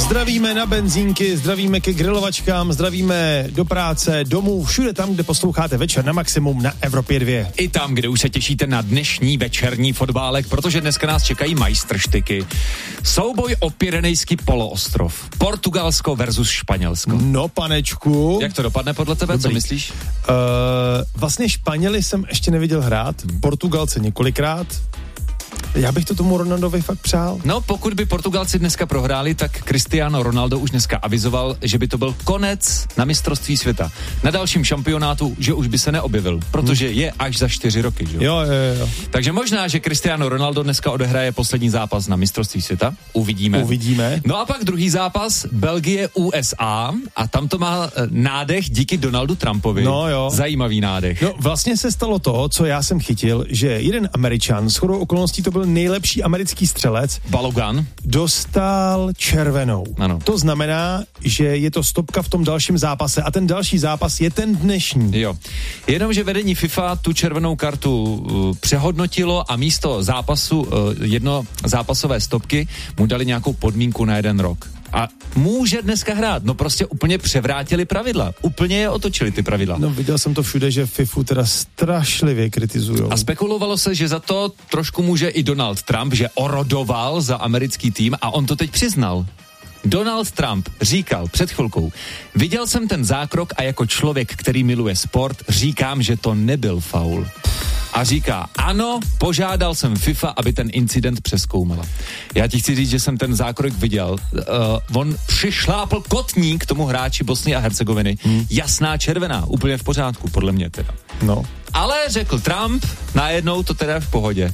Zdravíme na benzínky, zdravíme ke grilovačkám, zdravíme do práce, domů, všude tam, kde posloucháte Večer na maximum na Evropě 2. I tam, kde už se těšíte na dnešní večerní fotbálek, protože dneska nás čekají majstrštyky. Souboj o Pyrenejský poloostrov. Portugalsko versus Španělsko. No, panečku. Jak to dopadne podle tebe? Dobrý. Co myslíš? Vlastně Španěli jsem ještě neviděl hrát, Portugalce několikrát. Já bych to tomu Ronaldovi fakt přál. No, pokud by Portugalci dneska prohráli, tak Cristiano Ronaldo už dneska avizoval, že by to byl konec na mistrovství světa. Na dalším šampionátu, že už by se neobjevil, protože je až za 4 roky, že? Jo. Takže možná, že Cristiano Ronaldo dneska odehraje poslední zápas na mistrovství světa. Uvidíme. No a pak druhý zápas, Belgie-USA, a tam to má nádech díky Donaldu Trumpovi. No jo. Zajímavý nádech. No, vlastně se stalo to, co já jsem chytil, že jeden Američan, shodou okolností to byl nejlepší americký střelec, Balogun, dostal červenou. Ano. To znamená, že je to stopka v tom dalším zápase a ten další zápas je ten dnešní. Jo. Jenomže vedení FIFA tu červenou kartu přehodnotilo a místo zápasu jednozápasové stopky mu dali nějakou podmínku na 1 rok. A může dneska hrát. No prostě úplně převrátili pravidla. Úplně je otočili ty pravidla. No viděl jsem to všude, že FIFU teda strašlivě kritizujou. A spekulovalo se, že za to trošku může i Donald Trump, že orodoval za americký tým a on to teď přiznal. Donald Trump říkal před chvilkou: viděl jsem ten zákrok a jako člověk, který miluje sport, říkám, že to nebyl faul. A říká, ano, požádal jsem FIFA, aby ten incident přezkoumala. Já ti chci říct, že jsem ten zákrok viděl. On přišlápl kotník tomu hráči Bosny a Hercegoviny. Jasná červená, úplně v pořádku, podle mě teda. No. Ale řekl Trump, najednou to teda v pohodě.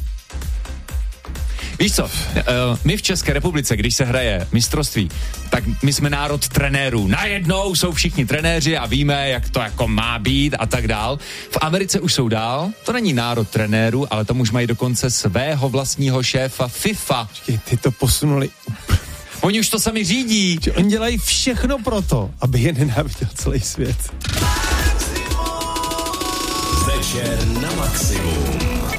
Víš co, my v České republice, když se hraje mistrovství, tak my jsme národ trenérů. Najednou jsou všichni trenéři a víme, jak to jako má být a tak dál. V Americe už jsou dál, to není národ trenérů, ale tam už mají dokonce svého vlastního šéfa FIFA. Ty to posunuli. Oni už to sami řídí. Že oni dělají všechno proto, aby je nenáviděl celý svět. Večer na maximum.